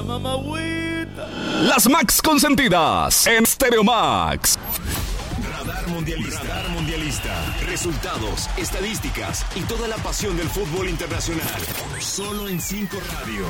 la mamagüita. Las Max consentidas en Stereo Max. Radar Mundialista. Radar Mundialista. Resultados, estadísticas y toda la pasión del fútbol internacional. Solo en 5 Radio.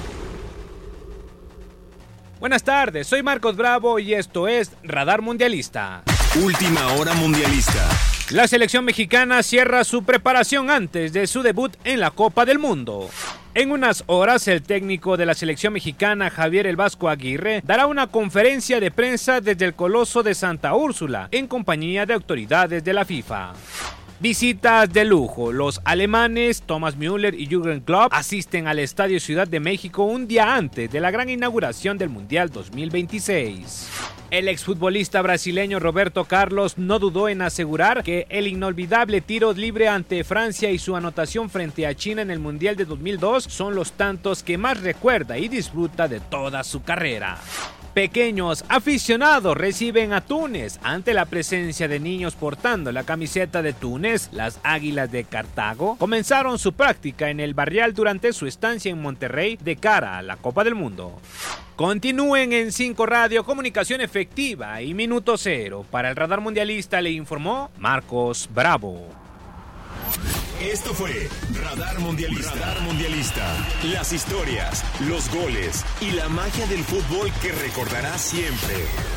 Buenas tardes, soy Marcos Bravo y esto es Radar Mundialista. Última hora mundialista. La selección mexicana cierra su preparación antes de su debut en la Copa del Mundo. En unas horas, el técnico de la selección mexicana, Javier El Vasco Aguirre, dará una conferencia de prensa desde el Coloso de Santa Úrsula, en compañía de autoridades de la FIFA. Visitas de lujo. Los alemanes Thomas Müller y Jürgen Klopp asisten al Estadio Ciudad de México un día antes de la gran inauguración del Mundial 2026. El exfutbolista brasileño Roberto Carlos no dudó en asegurar que el inolvidable tiro libre ante Francia y su anotación frente a China en el Mundial de 2002 son los tantos que más recuerda y disfruta de toda su carrera. Pequeños aficionados reciben a Túnez. Ante la presencia de niños portando la camiseta de Túnez, las Águilas de Cartago comenzaron su práctica en el barrial durante su estancia en Monterrey de cara a la Copa del Mundo. Continúen en 5 Radio, comunicación efectiva y minuto cero. Para el Radar Mundialista le informó Marcos Bravo. Esto fue Radar Mundialista. Radar Mundialista. Las historias, los goles y la magia del fútbol que recordarás siempre.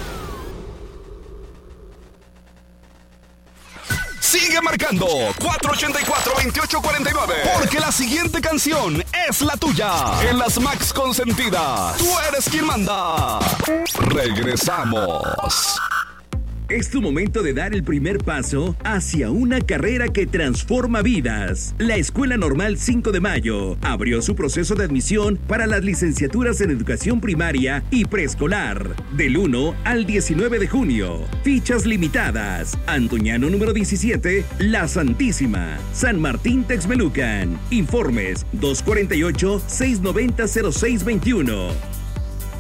Sigue marcando 484-2849, porque la siguiente canción es la tuya. En las Max consentidas, tú eres quien manda. Regresamos. Es tu momento de dar el primer paso hacia una carrera que transforma vidas. La Escuela Normal 5 de Mayo abrió su proceso de admisión para las licenciaturas en Educación Primaria y Preescolar del 1 al 19 de junio. Fichas limitadas. Antoñano número 17, La Santísima, San Martín Texmelucan. Informes 248-690-0621.